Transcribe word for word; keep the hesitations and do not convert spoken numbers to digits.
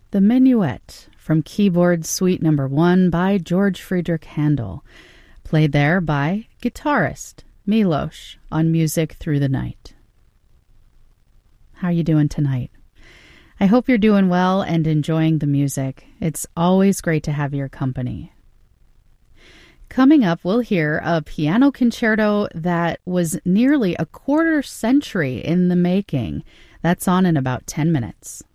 The Minuet from Keyboard Suite Number one by George Friedrich Handel, played there by guitarist Milos on Music Through the Night. How are you doing tonight? I hope you're doing well and enjoying the music. It's always great to have your company. Coming up, we'll hear a piano concerto that was nearly a quarter century in the making. That's on in about ten minutes.